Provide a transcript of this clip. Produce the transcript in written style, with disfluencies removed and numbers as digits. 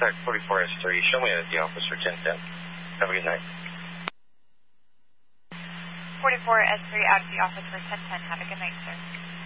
contact 44S3. Show me at the office for 1010. Have a good night. 44S3 out of the office for 1010. Have a good night, sir.